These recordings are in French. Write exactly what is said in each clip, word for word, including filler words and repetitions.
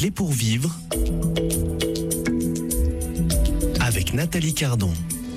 clés pour vivre avec Nathalie Cardon.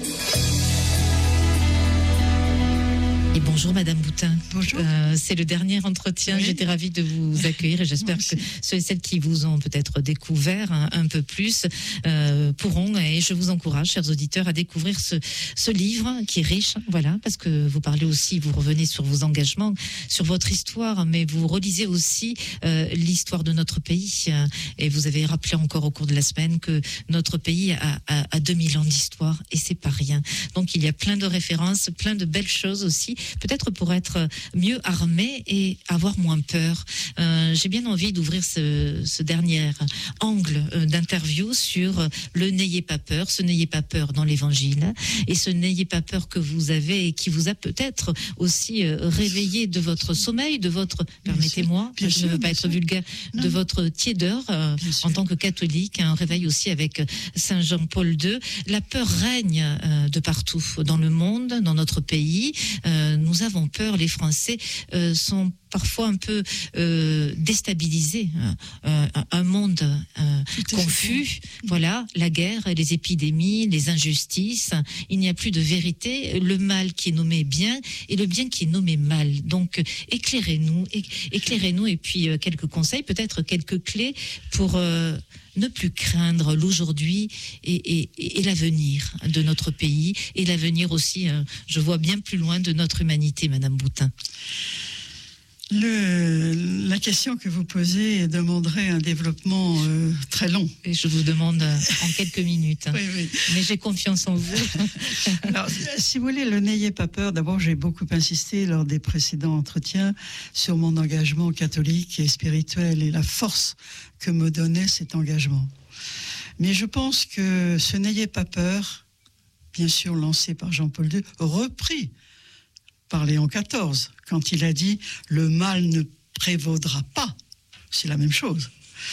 Et bonjour Madame Boutin. Bonjour. Euh, c'est le dernier entretien. Oui. J'étais ravie de vous accueillir et j'espère que ceux et celles qui vous ont peut-être découvert un, un peu plus euh, pourront, et je vous encourage, chers auditeurs, à découvrir ce, ce livre qui est riche. Voilà, parce que vous parlez aussi, vous revenez sur vos engagements, sur votre histoire, mais vous relisez aussi euh, l'histoire de notre pays. Et vous avez rappelé encore au cours de la semaine que notre pays a, a, a deux mille ans d'histoire et c'est pas rien. Donc il y a plein de références, plein de belles choses aussi. Peut-être pour être mieux armé et avoir moins peur. Euh, j'ai bien envie d'ouvrir ce, ce dernier angle d'interview sur le n'ayez pas peur, ce n'ayez pas peur dans l'évangile et ce n'ayez pas peur que vous avez et qui vous a peut-être aussi réveillé de votre sommeil, de votre, permettez-moi, je ne veux pas être vulgaire, de votre tiédeur euh, en tant que catholique, un réveil aussi avec Saint Jean-Paul deux. La peur règne euh, de partout dans le monde, dans notre pays. Euh, nous avons peur, les Français euh, sont parfois un peu euh, déstabilisés. Euh, un monde euh, confus, voilà, la guerre, les épidémies, les injustices, il n'y a plus de vérité, le mal qui est nommé bien et le bien qui est nommé mal. Donc éclairez-nous, éclairez-nous et puis euh, quelques conseils, peut-être quelques clés pour euh, ne plus craindre l'aujourd'hui et, et, et l'avenir de notre pays et l'avenir aussi, euh, je vois bien plus loin de notre humanité, Madame Boutin. Le, la question que vous posez demanderait un développement euh, très long. Et je vous demande en quelques minutes. Oui, oui. Mais j'ai confiance en vous. Alors, si vous voulez, le n'ayez pas peur. D'abord, j'ai beaucoup insisté lors des précédents entretiens sur mon engagement catholique et spirituel et la force que me donnait cet engagement. Mais je pense que ce n'ayez pas peur, bien sûr lancé par Jean-Paul deux, repris par Léon quatorze, quand il a dit « le mal ne prévaudra pas », c'est la même chose.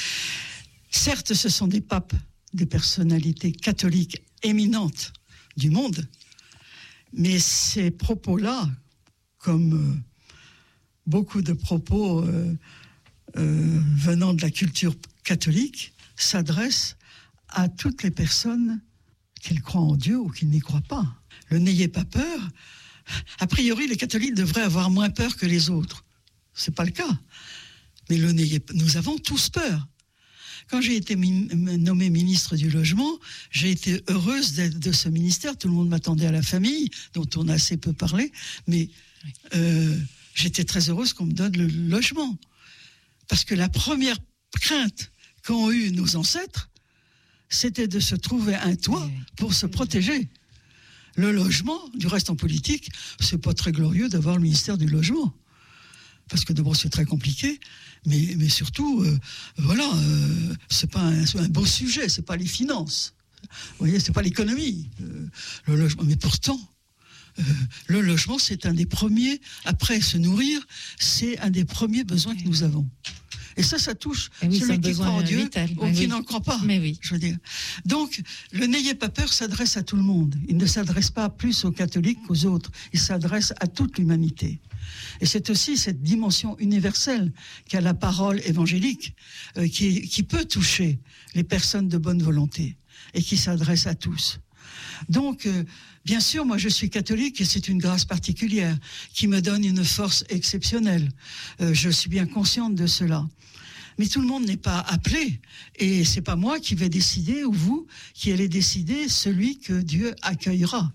Certes, ce sont des papes, des personnalités catholiques éminentes du monde, mais ces propos-là, comme euh, beaucoup de propos euh, euh, venant de la culture catholique, s'adressent à toutes les personnes qui croient en Dieu ou qui n'y croient pas. Le « n'ayez pas peur », a priori, les catholiques devraient avoir moins peur que les autres. C'est pas le cas. Mais le n'ayez, nous avons tous peur. Quand j'ai été mi- nommée ministre du Logement, j'ai été heureuse d'être de ce ministère. Tout le monde m'attendait à la famille, dont on a assez peu parlé. Mais euh, j'étais très heureuse qu'on me donne le logement. Parce que la première crainte qu'ont eu nos ancêtres, c'était de se trouver un toit pour se protéger. Le logement, du reste en politique, c'est pas très glorieux d'avoir le ministère du Logement. Parce que d'abord c'est très compliqué, mais, mais surtout, euh, voilà, euh, c'est pas un, c'est un beau sujet, c'est pas les finances. Vous voyez, c'est pas l'économie. Euh, le logement, mais pourtant, euh, le logement c'est un des premiers, après se nourrir, c'est un des premiers besoins que nous avons. Et ça, ça touche oui, celui qui croit en Dieu vital. ou Mais qui oui. n'en croit pas. Mais oui. Je veux dire. Donc, le n'ayez pas peur s'adresse à tout le monde. Il ne s'adresse pas plus aux catholiques qu'aux autres. Il s'adresse à toute l'humanité. Et c'est aussi cette dimension universelle qu'a la parole évangélique, euh, qui, qui peut toucher les personnes de bonne volonté et qui s'adresse à tous. Donc, euh, bien sûr, moi je suis catholique et c'est une grâce particulière qui me donne une force exceptionnelle. Euh, je suis bien consciente de cela. Mais tout le monde n'est pas appelé. Et c'est pas moi qui vais décider, ou vous, qui allez décider celui que Dieu accueillera.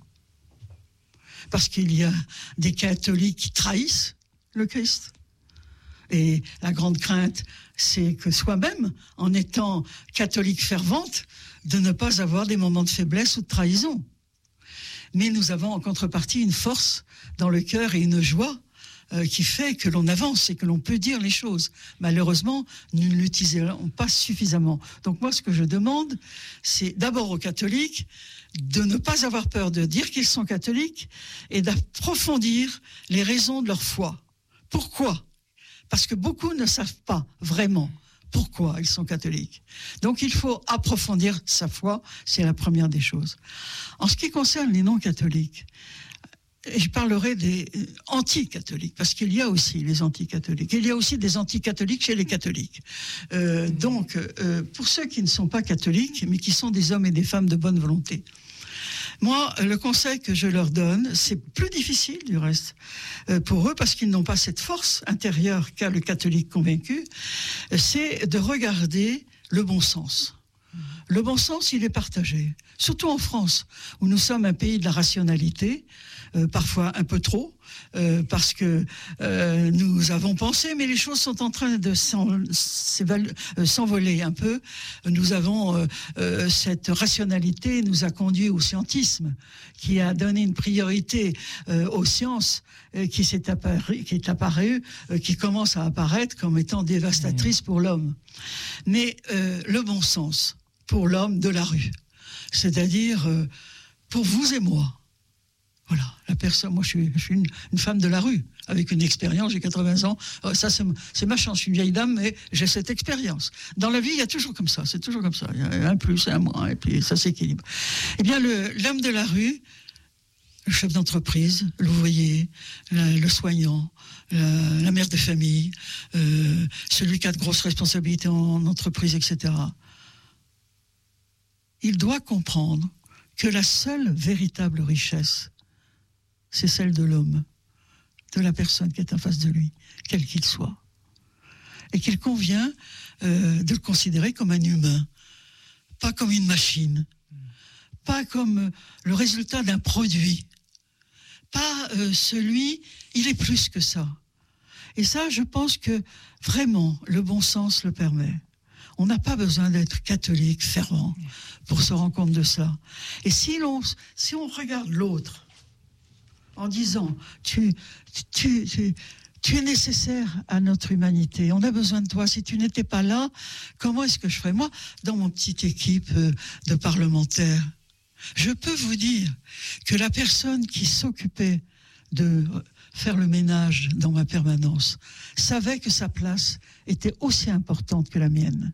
Parce qu'il y a des catholiques qui trahissent le Christ. Et la grande crainte, c'est que soi-même, en étant catholique fervente, de ne pas avoir des moments de faiblesse ou de trahison. Mais nous avons en contrepartie une force dans le cœur et une joie euh, qui fait que l'on avance et que l'on peut dire les choses. Malheureusement, nous ne l'utilisons pas suffisamment. Donc moi, ce que je demande, c'est d'abord aux catholiques de ne pas avoir peur de dire qu'ils sont catholiques et d'approfondir les raisons de leur foi. Pourquoi ? Parce que beaucoup ne savent pas vraiment pourquoi ils sont catholiques. Donc il faut approfondir sa foi, c'est la première des choses. En ce qui concerne les non-catholiques, je parlerai des anti-catholiques, parce qu'il y a aussi les anti-catholiques. Il y a aussi des anti-catholiques chez les catholiques. Euh, donc, euh, pour ceux qui ne sont pas catholiques, mais qui sont des hommes et des femmes de bonne volonté, moi, le conseil que je leur donne, c'est plus difficile du reste euh, pour eux, parce qu'ils n'ont pas cette force intérieure qu'a le catholique convaincu, c'est de regarder le bon sens. Le bon sens, il est partagé. Surtout en France, où nous sommes un pays de la rationalité, euh, parfois un peu trop, euh, parce que euh, nous avons pensé, mais les choses sont en train de s'envoler un peu. Nous avons euh, euh, cette rationalité nous a conduit au scientisme, qui a donné une priorité euh, aux sciences, euh, qui s'est apparu, qui est apparue, euh, qui commence à apparaître comme étant dévastatrice pour l'homme. Mais euh, le bon sens pour l'homme de la rue, c'est-à-dire euh, pour vous et moi. Voilà, la personne. Moi, je suis, je suis une, une femme de la rue, avec une expérience. J'ai quatre-vingts ans. Euh, ça, c'est, c'est ma chance. Je suis une vieille dame, mais j'ai cette expérience. Dans la vie, il y a toujours comme ça. C'est toujours comme ça. Il y a un plus et un moins, et puis ça s'équilibre. Eh bien, le, l'homme de la rue, le chef d'entreprise, l'ouvrier, la, le soignant, la, la mère de famille, euh, celui qui a de grosses responsabilités en entreprise, et cetera. Il doit comprendre que la seule véritable richesse, c'est celle de l'homme, de la personne qui est en face de lui, quel qu'il soit. Et qu'il convient euh, de le considérer comme un humain, pas comme une machine, pas comme le résultat d'un produit, pas euh, celui, il est plus que ça. Et ça, je pense que vraiment, le bon sens le permet. On n'a pas besoin d'être catholique fervent pour se rendre compte de ça. Et si, l'on, si on regarde l'autre en disant tu, tu, tu, tu es nécessaire à notre humanité, on a besoin de toi, si tu n'étais pas là, comment est-ce que je ferais? Moi, dans mon petite équipe de parlementaires, je peux vous dire que la personne qui s'occupait de faire le ménage dans ma permanence savait que sa place était aussi importante que la mienne.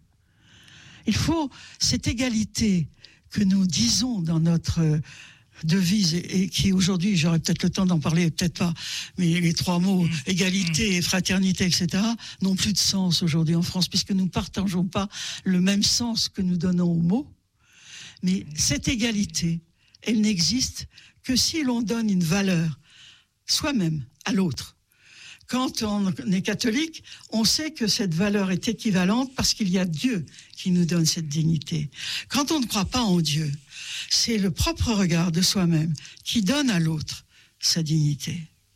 Il faut cette égalité que nous disons dans notre devise et, et qui aujourd'hui, j'aurais peut-être le temps d'en parler, peut-être pas, mais les trois mots, mmh. égalité, mmh. fraternité, et cetera, n'ont plus de sens aujourd'hui en France, puisque nous ne partageons pas le même sens que nous donnons aux mots. Mais cette égalité, elle n'existe que si l'on donne une valeur soi-même à l'autre. Quand on est catholique, on sait que cette valeur est équivalente parce qu'il y a Dieu qui nous donne cette dignité. Quand on ne croit pas en Dieu, c'est le propre regard de soi-même qui donne à l'autre sa dignité.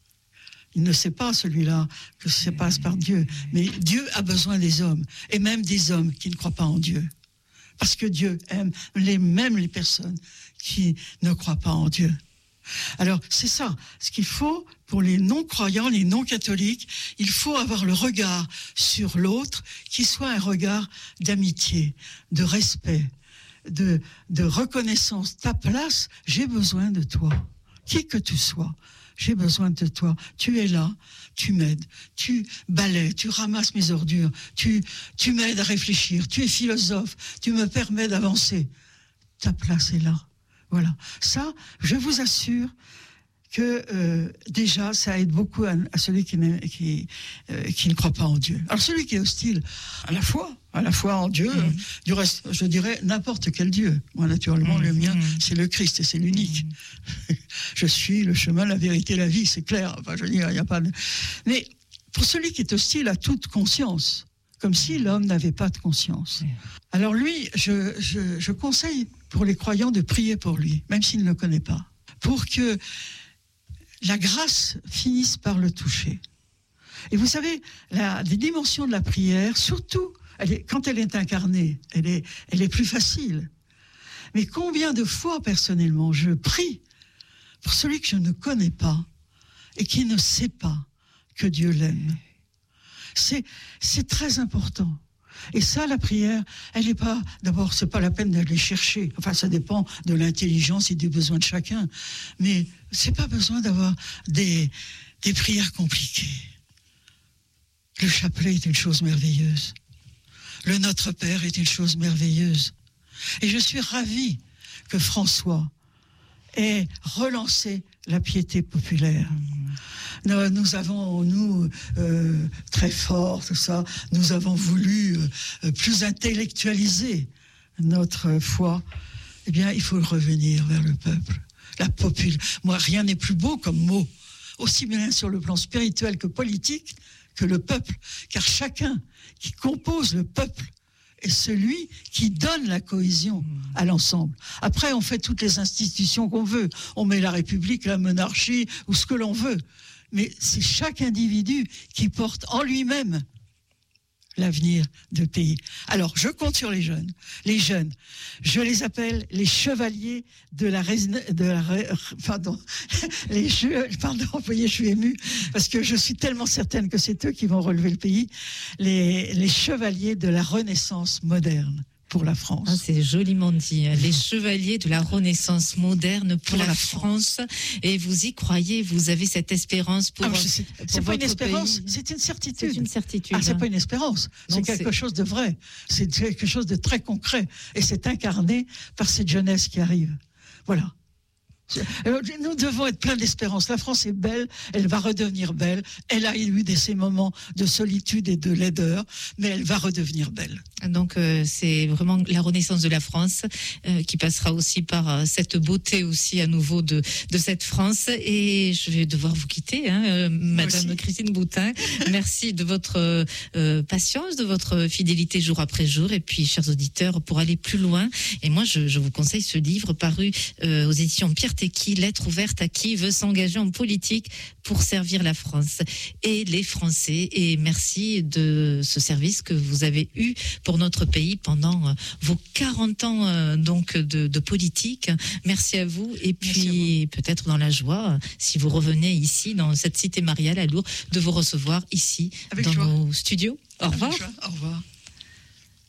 Il ne sait pas, celui-là, que ça passe par Dieu. Mais Dieu a besoin des hommes, et même des hommes qui ne croient pas en Dieu. Parce que Dieu aime les, même les personnes qui ne croient pas en Dieu. Alors, c'est ça, ce qu'il faut pour les non-croyants, les non-catholiques, il faut avoir le regard sur l'autre qui soit un regard d'amitié, de respect, de, de reconnaissance. Ta place, j'ai besoin de toi, qui que tu sois. J'ai besoin de toi. Tu es là, tu m'aides, tu balaies, tu ramasses mes ordures, tu, tu m'aides à réfléchir, tu es philosophe, tu me permets d'avancer. Ta place est là. Voilà. Ça, je vous assure que euh, déjà, ça aide beaucoup à, à celui qui, qui, euh, qui ne croit pas en Dieu. Alors celui qui est hostile à la foi, à la foi en Dieu, mmh. du reste, je dirais n'importe quel Dieu. Moi, naturellement, mmh. le mien, c'est le Christ et c'est l'unique. Mmh. Je suis le chemin, la vérité, la vie, c'est clair. Enfin, je veux dire, il n'y a pas de... Mais pour celui qui est hostile à toute conscience, comme si l'homme n'avait pas de conscience. Alors lui, je, je, je conseille pour les croyants de prier pour lui, même s'il ne le connaît pas, pour que la grâce finisse par le toucher. Et vous savez, la, les dimensions de la prière, surtout elle est, quand elle est incarnée, elle est, elle est plus facile. Mais combien de fois, personnellement, je prie pour celui que je ne connais pas et qui ne sait pas que Dieu l'aime. C'est, c'est très important. Et ça, la prière, elle n'est pas... D'abord, c'est pas la peine d'aller chercher. Enfin, ça dépend de l'intelligence et du besoin de chacun. Mais c'est pas besoin d'avoir des, des prières compliquées. Le chapelet est une chose merveilleuse. Le Notre Père est une chose merveilleuse. Et je suis ravie que François et relancer la piété populaire. Nous, nous avons, nous, euh, très forts, tout ça, nous avons voulu euh, plus intellectualiser notre foi. Eh bien, il faut revenir vers le peuple, la popule. Moi, rien n'est plus beau comme mot, aussi bien sur le plan spirituel que politique, que le peuple, car chacun qui compose le peuple est celui qui donne la cohésion à l'ensemble. Après, on fait toutes les institutions qu'on veut. On met la République, la monarchie, ou ce que l'on veut. Mais c'est chaque individu qui porte en lui-même l'avenir du pays. Alors, je compte sur les jeunes. Les jeunes, je les appelle les chevaliers de la... De la pardon. Les che, pardon, vous voyez, je suis émue, parce que je suis tellement certaine que c'est eux qui vont relever le pays. Les, les chevaliers de la Renaissance moderne pour la France. Ah, c'est joliment dit. Les chevaliers de la Renaissance moderne pour, pour la, la France. France. Et vous y croyez, vous avez cette espérance pour, ah, c'est, pour c'est pas une espérance, pays. C'est une certitude. C'est une certitude. Ah, c'est pas une espérance, donc c'est quelque c'est... chose de vrai. C'est quelque chose de très concret. Et c'est incarné par cette jeunesse qui arrive. Voilà. Nous devons être pleins d'espérance. La France est belle, elle va redevenir belle. Elle a eu des, ces moments de solitude et de laideur, mais elle va redevenir belle. Donc euh, c'est vraiment la renaissance de la France euh, qui passera aussi par euh, cette beauté aussi à nouveau de, de cette France. Et je vais devoir vous quitter, hein, euh, Madame Christine Boutin. Merci de votre euh, patience, de votre fidélité jour après jour. Et puis, chers auditeurs, pour aller plus loin, et moi je, je vous conseille ce livre paru euh, aux éditions Pierre Tecky, Lettre ouverte à qui veut s'engager en politique pour servir la France et les Français. Et merci de ce service que vous avez eu pour notre pays pendant vos quarante ans euh, donc de, de politique. Merci à vous. Et puis peut-être dans la joie, si vous revenez ici dans cette cité mariale à Lourdes, de vous recevoir ici Avec dans joie. Nos studios. Au revoir. Au revoir.